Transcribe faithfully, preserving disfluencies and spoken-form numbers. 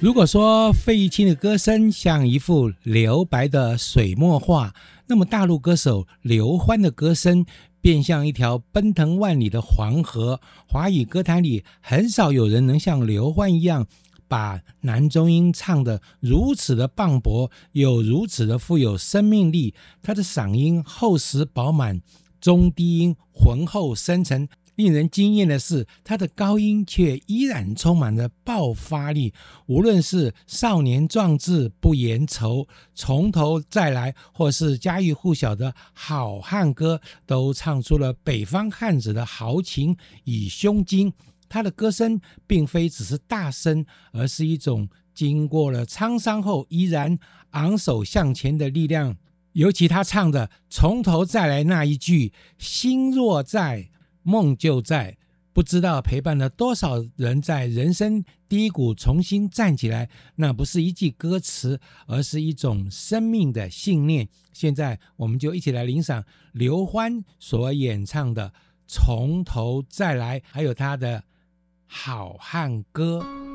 如果说费玉清的歌声像一幅留白的水墨画，那么大陆歌手刘欢的歌声便像一条奔腾万里的黄河。华语歌坛里很少有人能像刘欢一样把男中音唱得如此的磅礴，又如此的富有生命力。他的嗓音厚实饱满，中低音浑厚深沉，令人惊艳的是，他的高音却依然充满了爆发力。无论是少年壮志不言愁、从头再来，或是家喻户晓的好汉歌，都唱出了北方汉子的豪情与胸襟。他的歌声并非只是大声，而是一种经过了沧桑后依然昂首向前的力量。尤其他唱的从头再来那一句，心若在梦就在，不知道陪伴了多少人在人生低谷重新站起来。那不是一句歌词，而是一种生命的信念。现在我们就一起来欣赏刘欢所演唱的从头再来，还有他的好汉歌。